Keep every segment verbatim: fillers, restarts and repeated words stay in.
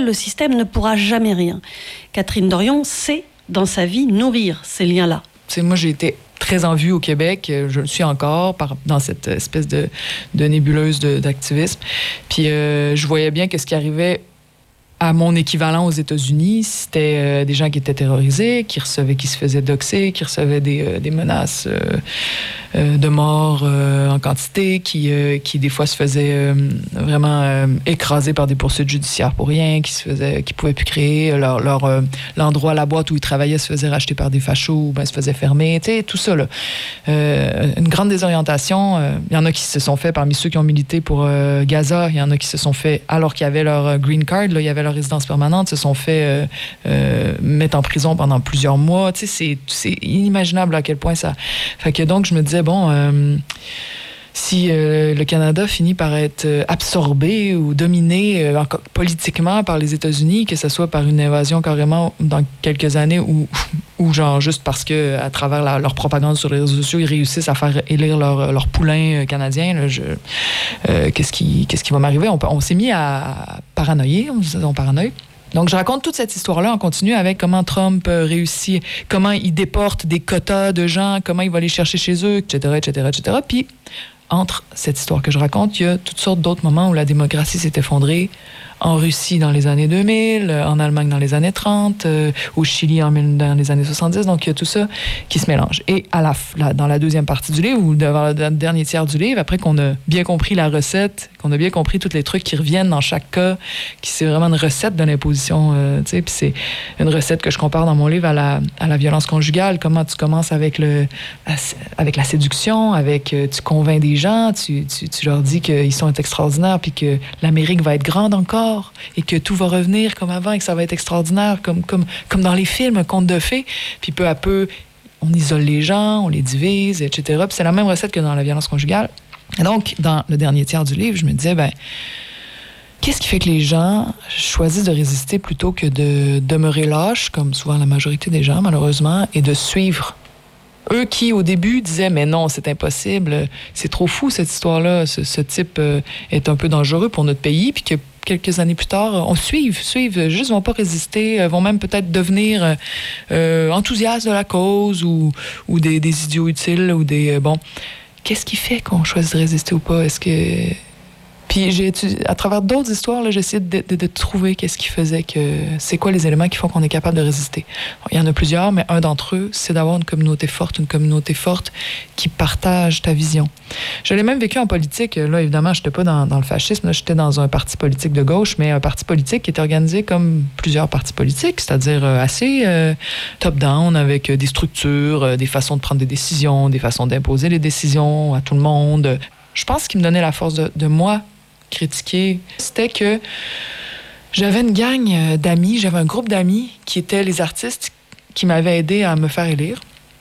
seul le système ne pourra jamais rien. Catherine Dorion sait, dans sa vie, nourrir ces liens-là. Tu sais, moi, j'ai été très en vue au Québec. Je le suis encore par, dans cette espèce de, de nébuleuse de, d'activisme. Puis euh, je voyais bien que ce qui arrivait à mon équivalent aux États-Unis, c'était euh, des gens qui étaient terrorisés, qui recevaient, qui se faisaient doxer, qui recevaient des, euh, des menaces euh, euh, de mort euh, en quantité, qui, euh, qui des fois se faisaient euh, vraiment euh, écraser par des poursuites judiciaires pour rien, qui se faisaient, qui pouvaient plus créer leur, leur euh, l'endroit, la boîte où ils travaillaient se faisait racheter par des fachos, ou ben se faisait fermer, tu sais, tout ça là. Euh, une grande désorientation. Il euh, y en a qui se sont fait parmi ceux qui ont milité pour euh, Gaza. Il y en a qui se sont fait alors qu'il y avait leur green card, là, il y avait leur résidence permanente, se sont fait euh, euh, mettre en prison pendant plusieurs mois. Tu sais, c'est, c'est inimaginable à quel point ça... Fait que donc, je me disais, bon, euh, si euh, le Canada finit par être absorbé ou dominé euh, politiquement par les États-Unis, que ce soit par une invasion carrément dans quelques années ou, ou genre juste parce que à travers la, leur propagande sur les réseaux sociaux, ils réussissent à faire élire leur, leur poulain canadien, là, je, euh, qu'est-ce, qui, qu'est-ce qui va m'arriver? On, on s'est mis à paranoïer, on, on paranoïe. Donc, je raconte toute cette histoire-là en continu avec comment Trump réussit, comment il déporte des quotas de gens, comment il va les chercher chez eux, et cetera, et cetera, et cetera. Puis, entre cette histoire que je raconte, il y a toutes sortes d'autres moments où la démocratie s'est effondrée. En Russie dans les années deux mille, en Allemagne dans les années trente, euh, au Chili en, dans les années soixante-dix. Donc, il y a tout ça qui se mélange. Et à la, la, dans la deuxième partie du livre, ou devant le dernier tiers du livre, après qu'on a bien compris la recette, qu'on a bien compris tous les trucs qui reviennent dans chaque cas, qui c'est vraiment une recette de l'imposition, euh, tu sais, puis c'est une recette que je compare dans mon livre à la, à la violence conjugale. Comment tu commences avec, le, avec la séduction, avec euh, tu convaincs des gens, tu, tu, tu leur dis qu'ils sont extraordinaires, puis que l'Amérique va être grande encore, et que tout va revenir comme avant et que ça va être extraordinaire, comme, comme, comme dans les films, un conte de fées. Puis peu à peu, on isole les gens, on les divise, et cetera. Puis c'est la même recette que dans la violence conjugale. Et donc, dans le dernier tiers du livre, je me disais, ben, qu'est-ce qui fait que les gens choisissent de résister plutôt que de demeurer lâches, comme souvent la majorité des gens, malheureusement, et de suivre? Eux qui, au début, disaient « Mais non, c'est impossible, c'est trop fou cette histoire-là, ce, ce type euh, est un peu dangereux pour notre pays », puis que quelques années plus tard, on suive, suivent, juste vont pas résister, vont même peut-être devenir euh, enthousiastes de la cause ou, ou des, des idiots utiles ou des... Euh, bon, qu'est-ce qui fait qu'on choisit de résister ou pas? Est-ce que... Puis j'ai étudié, à travers d'autres histoires, là, j'ai essayé de, de, de trouver qu'est-ce qui faisait que... C'est quoi les éléments qui font qu'on est capable de résister. Bon, il y en a plusieurs, mais un d'entre eux, c'est d'avoir une communauté forte, une communauté forte qui partage ta vision. Je l'ai même vécu en politique. Là, évidemment, je n'étais pas dans, dans le fascisme, là, j'étais dans un parti politique de gauche, mais un parti politique qui était organisé comme plusieurs partis politiques, c'est-à-dire assez euh, top-down, avec des structures, des façons de prendre des décisions, des façons d'imposer les décisions à tout le monde. Je pense ce qui me donnait la force de, de moi critiquer, c'était que j'avais une gang d'amis, j'avais un groupe d'amis qui étaient les artistes qui m'avaient aidé à me faire élire.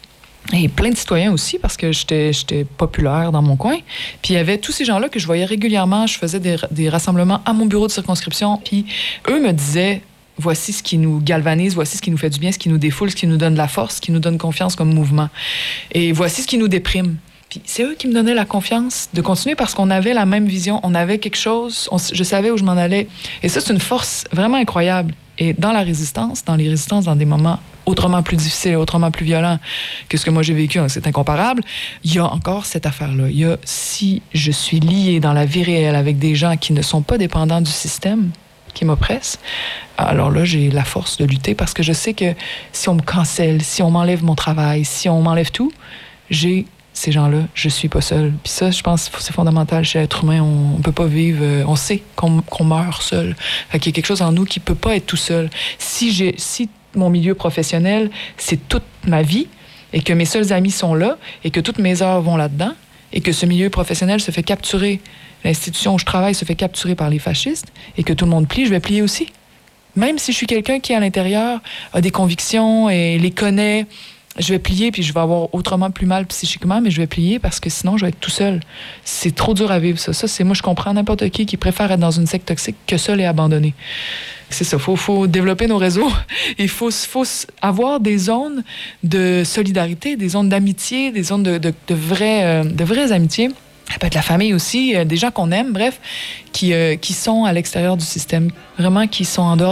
Et plein de citoyens aussi, parce que j'étais, j'étais populaire dans mon coin. Puis il y avait tous ces gens-là que je voyais régulièrement. Je faisais des, des rassemblements à mon bureau de circonscription. Puis eux me disaient, voici ce qui nous galvanise, voici ce qui nous fait du bien, ce qui nous défoule, ce qui nous donne de la force, ce qui nous donne confiance comme mouvement. Et voici ce qui nous déprime. Puis c'est eux qui me donnaient la confiance de continuer parce qu'on avait la même vision, on avait quelque chose, on, je savais où je m'en allais. Et ça, c'est une force vraiment incroyable. Et dans la résistance, dans les résistances, dans des moments autrement plus difficiles, autrement plus violents que ce que moi j'ai vécu, hein, c'est incomparable, il y a encore cette affaire-là. Il y a, si je suis liée dans la vie réelle avec des gens qui ne sont pas dépendants du système qui m'oppresse, alors là, j'ai la force de lutter parce que je sais que si on me cancelle, si on m'enlève mon travail, si on m'enlève tout, j'ai ces gens-là, je suis pas seule. Puis ça, je pense que c'est fondamental chez l'être humain. On, on peut pas vivre... Euh, on sait qu'on, qu'on meurt seul. Fait qu'il y a quelque chose en nous qui peut pas être tout seul. Si, j'ai, si mon milieu professionnel, c'est toute ma vie, et que mes seuls amis sont là, et que toutes mes heures vont là-dedans, et que ce milieu professionnel se fait capturer, l'institution où je travaille se fait capturer par les fascistes, et que tout le monde plie, je vais plier aussi. Même si je suis quelqu'un qui, à l'intérieur, a des convictions et les connaît... Je vais plier, puis je vais avoir autrement plus mal psychiquement, mais je vais plier parce que sinon, je vais être tout seul. C'est trop dur à vivre, ça. Ça, c'est moi, je comprends n'importe qui qui préfère être dans une secte toxique que seul et abandonné. C'est ça, il faut, faut développer nos réseaux. Il faut, faut avoir des zones de solidarité, des zones d'amitié, des zones de, de, de, vraies, euh, de vraies amitiés. Ça peut être la famille aussi, euh, des gens qu'on aime, bref, qui, euh, qui sont à l'extérieur du système, vraiment qui sont en dehors